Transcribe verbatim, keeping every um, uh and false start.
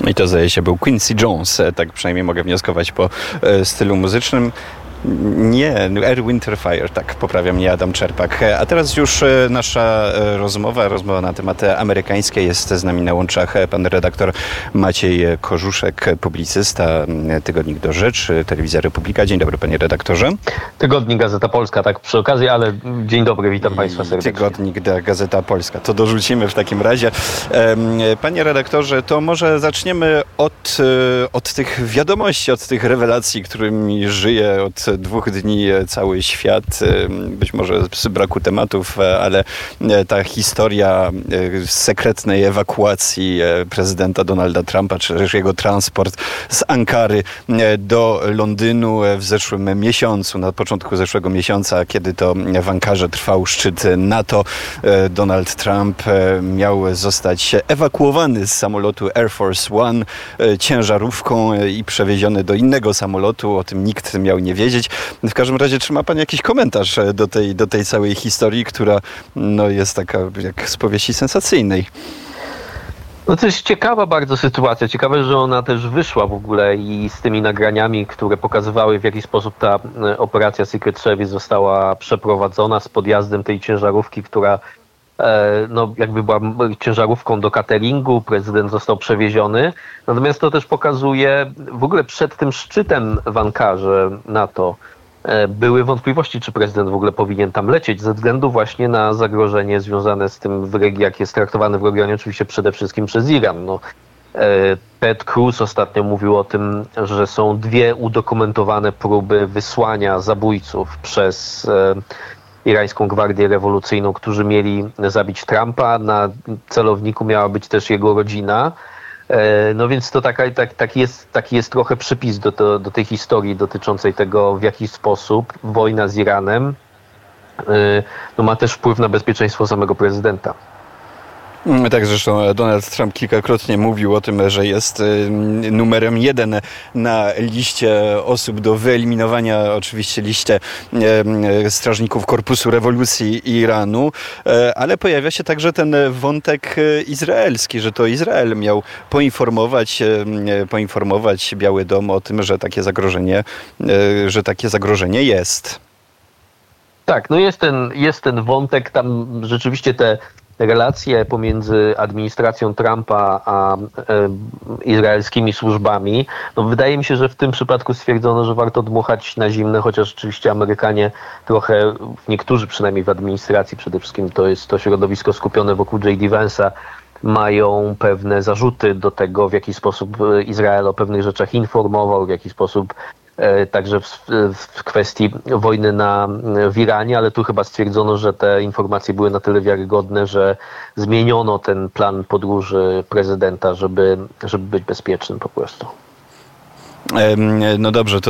I to zdaje się był Quincy Jones, tak przynajmniej mogę wnioskować po stylu muzycznym. Nie, Air Winterfire, tak, poprawia mnie Adam Czerpak. A teraz już nasza rozmowa, rozmowa na tematy amerykańskie. Jest z nami na łączach pan redaktor Maciej Korzuszek, publicysta, Tygodnik Do Rzeczy, Telewizja Republika. Dzień dobry, panie redaktorze. Tygodnik Gazeta Polska, tak przy okazji, ale dzień dobry, witam państwa serdecznie. Tygodnik Gazeta Polska, to dorzucimy w takim razie. Panie redaktorze, to może zaczniemy od, od tych wiadomości, od tych rewelacji, którymi żyje od dwóch dni cały świat, być może z braku tematów, ale ta historia sekretnej ewakuacji prezydenta Donalda Trumpa, czy też jego transport z Ankary do Londynu w zeszłym miesiącu, na początku zeszłego miesiąca, kiedy to w Ankarze trwał szczyt NATO, Donald Trump miał zostać ewakuowany z samolotu Air Force One ciężarówką i przewieziony do innego samolotu. O tym nikt miał nie wiedzieć. W każdym razie, czy ma pan jakiś komentarz do tej, do tej całej historii, która no, jest taka jak z powieści sensacyjnej? No to jest ciekawa bardzo sytuacja. Ciekawe, że ona też wyszła w ogóle i z tymi nagraniami, które pokazywały, w jaki sposób ta operacja Secret Service została przeprowadzona z podjazdem tej ciężarówki, która no, jakby była ciężarówką do cateringu, prezydent został przewieziony. Natomiast to też pokazuje, w ogóle przed tym szczytem w Ankarze NATO były wątpliwości, czy prezydent w ogóle powinien tam lecieć, ze względu właśnie na zagrożenie związane z tym, w regi- jak jest traktowany w regionie, oczywiście przede wszystkim przez Iran. No, Ted Cruz ostatnio mówił o tym, że są dwie udokumentowane próby wysłania zabójców przez irańską gwardię rewolucyjną, którzy mieli zabić Trumpa. Na celowniku miała być też jego rodzina. No więc to taka, tak, taki, jest, taki jest trochę przypis do, do, do tej historii dotyczącej tego, w jaki sposób wojna z Iranem no, ma też wpływ na bezpieczeństwo samego prezydenta. Tak, zresztą Donald Trump kilkakrotnie mówił o tym, że jest numerem jeden na liście osób do wyeliminowania, oczywiście liście strażników Korpusu Rewolucji Iranu, ale pojawia się także ten wątek izraelski, że to Izrael miał poinformować, poinformować Biały Dom o tym, że takie zagrożenie, że takie zagrożenie jest. Tak, no jest ten, jest ten wątek, tam rzeczywiście te relacje pomiędzy administracją Trumpa a e, izraelskimi służbami. No wydaje mi się, że w tym przypadku stwierdzono, że warto dmuchać na zimne, chociaż oczywiście Amerykanie trochę, niektórzy przynajmniej w administracji, przede wszystkim to jest to środowisko skupione wokół J D Vance'a, mają pewne zarzuty do tego, w jaki sposób Izrael o pewnych rzeczach informował, w jaki sposób także w, w kwestii wojny na, w Iranie, ale tu chyba stwierdzono, że te informacje były na tyle wiarygodne, że zmieniono ten plan podróży prezydenta, żeby, żeby być bezpiecznym po prostu. No dobrze, to